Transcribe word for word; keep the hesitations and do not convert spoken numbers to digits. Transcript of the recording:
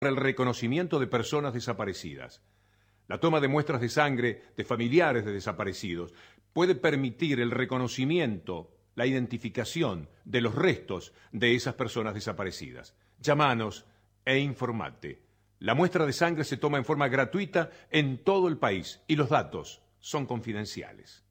para el reconocimiento de personas desaparecidas. La toma de muestras de sangre de familiares de desaparecidos puede permitir el reconocimiento, la identificación de los restos de esas personas desaparecidas. Llámanos e informate. La muestra de sangre se toma en forma gratuita en todo el país y los datos son confidenciales.